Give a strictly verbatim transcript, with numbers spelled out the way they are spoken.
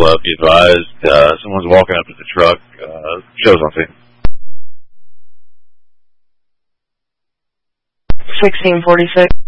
uh, be advised. Uh, someone's walking up to the truck. Uh, show's on scene. sixteen forty-six.